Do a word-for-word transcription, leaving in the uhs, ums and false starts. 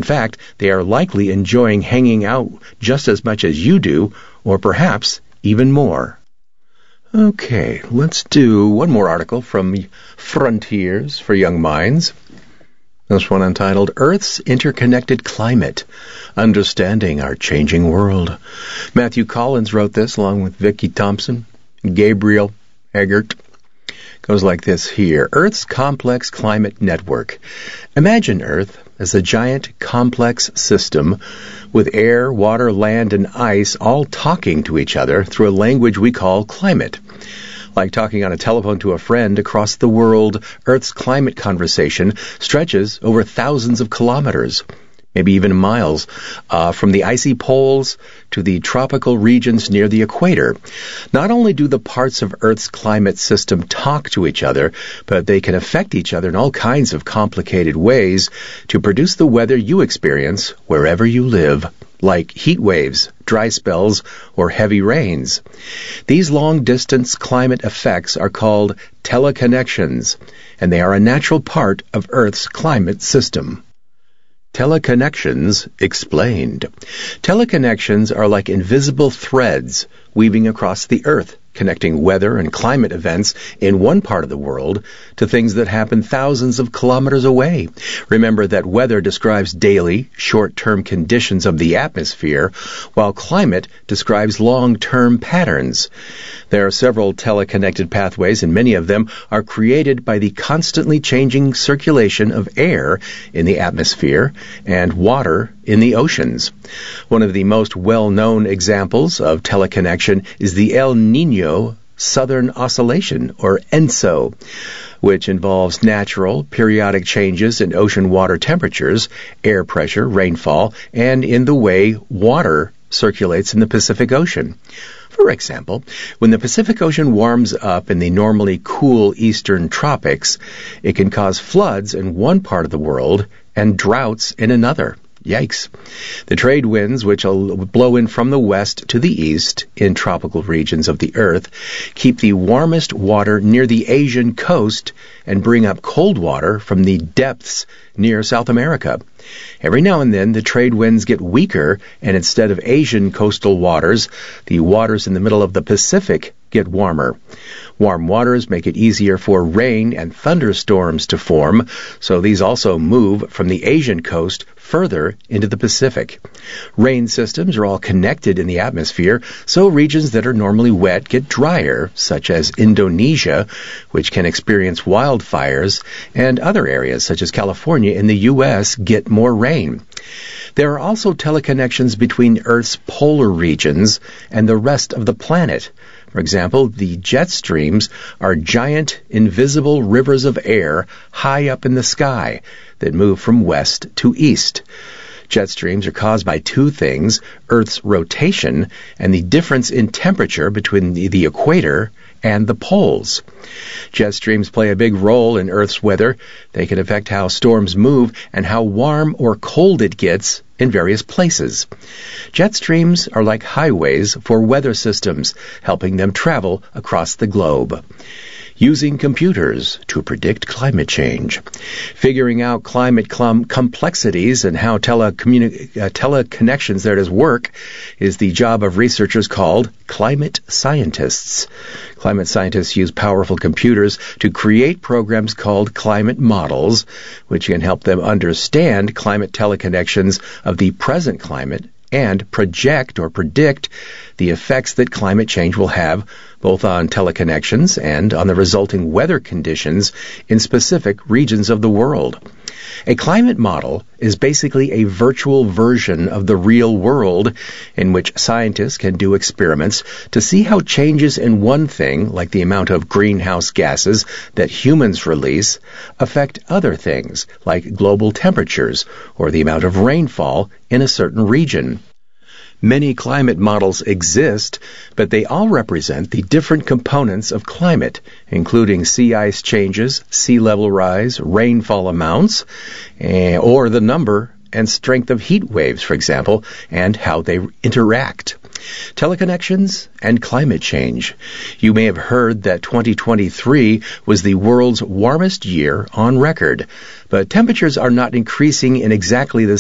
In fact, they are likely enjoying hanging out just as much as you do, or perhaps even more. Okay, let's do one more article from Frontiers for Young Minds. This one entitled, Earth's Interconnected Climate, Understanding Our Changing World. Matthew Collins wrote this along with Vicky Thompson, Gabriel Eggert. Goes like this here. Earth's complex climate network. Imagine Earth as a giant complex system with air, water, land, and ice all talking to each other through a language we call climate. Like talking on a telephone to a friend across the world, Earth's climate conversation stretches over thousands of kilometers, maybe even miles, uh, from the icy poles to the tropical regions near the equator. Not only do the parts of Earth's climate system talk to each other, but they can affect each other in all kinds of complicated ways to produce the weather you experience wherever you live, like heat waves, dry spells, or heavy rains. These long-distance climate effects are called teleconnections, and they are a natural part of Earth's climate system. Teleconnections explained. Teleconnections are like invisible threads weaving across the Earth, connecting weather and climate events in one part of the world to things that happen thousands of kilometers away. Remember that weather describes daily, short-term conditions of the atmosphere, while climate describes long-term patterns. There are several teleconnected pathways, and many of them are created by the constantly changing circulation of air in the atmosphere and water in the oceans. One of the most well-known examples of teleconnection is the El Niño Southern Oscillation, or ENSO, which involves natural, periodic changes in ocean water temperatures, air pressure, rainfall, and in the way water circulates in the Pacific Ocean. For example, when the Pacific Ocean warms up in the normally cool eastern tropics, it can cause floods in one part of the world and droughts in another. Yikes. The trade winds, which will blow in from the west to the east in tropical regions of the Earth, keep the warmest water near the Asian coast and bring up cold water from the depths near South America. Every now and then, the trade winds get weaker, and instead of Asian coastal waters, the waters in the middle of the Pacific get warmer. Warm waters make it easier for rain and thunderstorms to form, so these also move from the Asian coast further into the Pacific. Rain systems are all connected in the atmosphere, so regions that are normally wet get drier, such as Indonesia, which can experience wildfires, and other areas, such as California in the U S, get more rain. There are also teleconnections between Earth's polar regions and the rest of the planet. For example, the jet streams are giant, invisible rivers of air high up in the sky that move from west to east. Jet streams are caused by two things, Earth's rotation and the difference in temperature between the, the equator and the poles. Jet streams play a big role in Earth's weather. They can affect how storms move and how warm or cold it gets in various places. Jet streams are like highways for weather systems, helping them travel across the globe. Using computers to predict climate change. Figuring out climate clum- complexities and how telecommuni- uh, teleconnections there does work is the job of researchers called climate scientists. Climate scientists use powerful computers to create programs called climate models, which can help them understand climate teleconnections of the present climate and project or predict the effects that climate change will have both on teleconnections and on the resulting weather conditions in specific regions of the world. A climate model is basically a virtual version of the real world in which scientists can do experiments to see how changes in one thing, like the amount of greenhouse gases that humans release, affect other things, like global temperatures or the amount of rainfall in a certain region. Many climate models exist, but they all represent the different components of climate, including sea ice changes, sea level rise, rainfall amounts, eh, or the number and strength of heat waves, for example, and how they interact. Teleconnections and climate change. You may have heard that twenty twenty-three was the world's warmest year on record, but temperatures are not increasing in exactly the